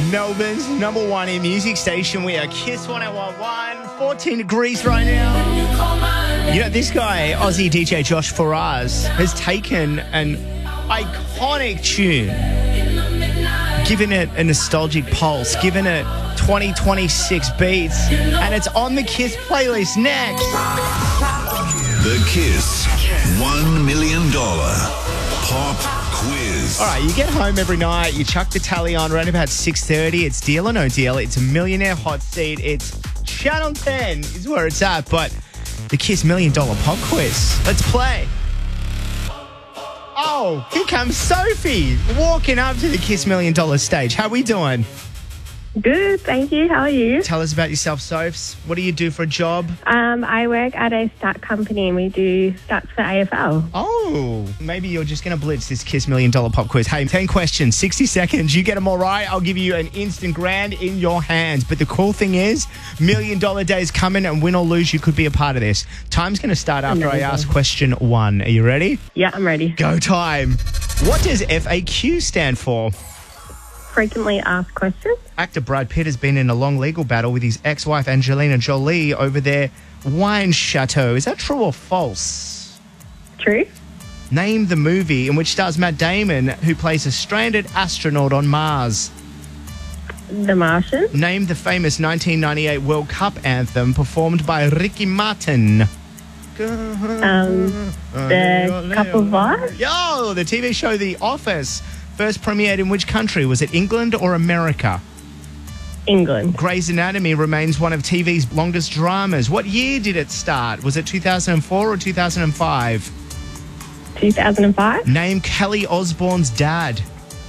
Melbourne's number one in music station. We are Kiss 101.1, 14 degrees right now. You know, this guy, Aussie DJ Josh Faraz, has taken an iconic tune, given it a nostalgic pulse, given it 2026 beats, and it's on the Kiss playlist next. The Kiss $1 million Pop Quiz. All right, you get home every night, you chuck the tally on around about 6:30. It's Deal or No Deal. It's a millionaire hot seat. It's Channel 10 is where it's at, but the Kiss $1 million Pop Quiz. Let's play. Oh, here comes Sophie walking up to the Kiss $1 million stage. How we doing? Good, thank you. How are you? Tell us about yourself, Sophs. What do you do for a job? I work at a stat company and we do stats for AFL. Oh, maybe you're just going to blitz this Kiss $1 million Pop Quiz. Hey, 10 questions, 60 seconds. You get them all right, I'll give you an instant grand in your hands. But the cool thing is, $1 million day is coming, and win or lose, you could be a part of this. Time's going to start after I ask question 1. Are you ready? Yeah, I'm ready. Go time. What does FAQ stand for? Frequently asked questions. Actor Brad Pitt has been in a long legal battle with his ex-wife Angelina Jolie over their wine chateau. Is that true or false? True. Name the movie in which stars Matt Damon, who plays a stranded astronaut on Mars. The Martian. Name the famous 1998 World Cup anthem performed by Ricky Martin. The Couple Vibe. Yo, the TV show The Office first premiered in which country? Was it England or America? England. Grey's Anatomy remains one of TV's longest dramas. What year did it start? Was it 2004 or 2005? 2005. Name Kelly Osbourne's dad.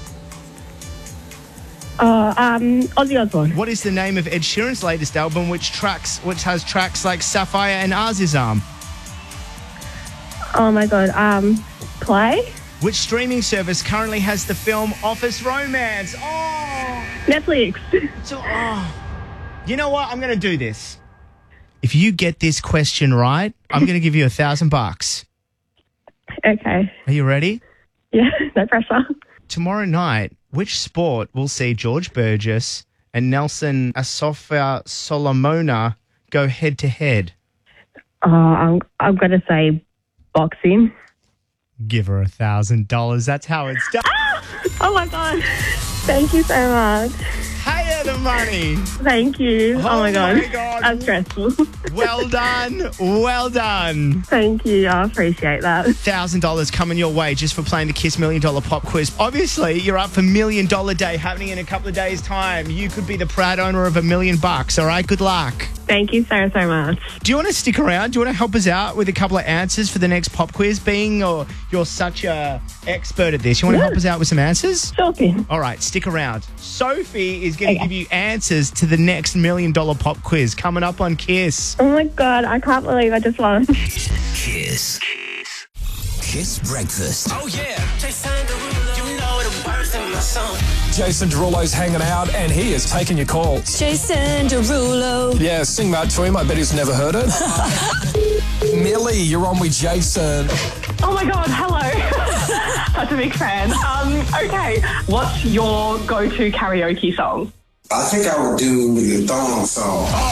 Ozzy Osbourne. What is the name of Ed Sheeran's latest album, which has tracks like Sapphire and Azizam? Oh my God. Play. Which streaming service currently has the film Office Romance? Oh! Netflix. You know what? I'm going to do this. If you get this question right, I'm going to give you $1,000. Okay. Are you ready? Yeah, no pressure. Tomorrow night, which sport will see George Burgess and Asofia Solomona go head to head? I'm going to say boxing. Give her $1,000. That's how it's done. Oh my God. Thank you so much. Hey, the money. Thank you. Oh my God. God. That's stressful. Well done. Well done. Thank you. I appreciate that. $1,000 coming your way just for playing the Kiss $1 million Pop Quiz. Obviously, you're up for $1 million Day happening in a couple of days' time. You could be the proud owner of $1 million. All right, good luck. Thank you so much. Do you want to stick around? Do you want to help us out with a couple of answers for the next pop quiz? You're such a expert at this. You want to help us out with some answers? Sure thing. All right, stick around. Sophie is going to give you answers to the next $1 million Pop Quiz coming up on Kiss. Oh my God, I can't believe I just won. Kiss. Kiss Breakfast. Oh yeah, Jason Derulo, you know the words in my song. Jason Derulo's hanging out and he is taking your calls. Jason Derulo. Yeah, sing that to him. I bet he's never heard it. Millie, you're on with Jason. Oh my God, hello. Such a big fan. Okay, what's your go-to karaoke song? I think I would do the thong song.